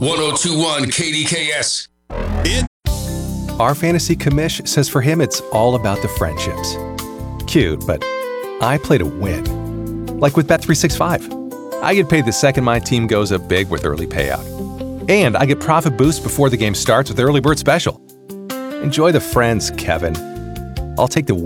1021 KDKS. Our fantasy commish says for him it's all about the friendships. Cute, but I play to win. Like with Bet365. I get paid the second my team goes up big with early payout. And I get profit boost before the game starts with Early Bird Special. Enjoy the friends, Kevin. I'll take the